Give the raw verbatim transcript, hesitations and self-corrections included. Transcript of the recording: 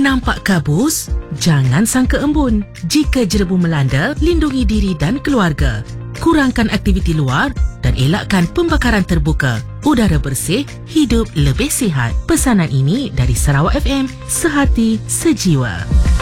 Nampak kabus? Jangan sangka embun. Jika jerebu melanda, lindungi diri dan keluarga. Kurangkan aktiviti luar dan elakkan pembakaran terbuka. Udara bersih, hidup lebih sihat. Pesanan ini dari Sarawak F M, sehati, sejiwa.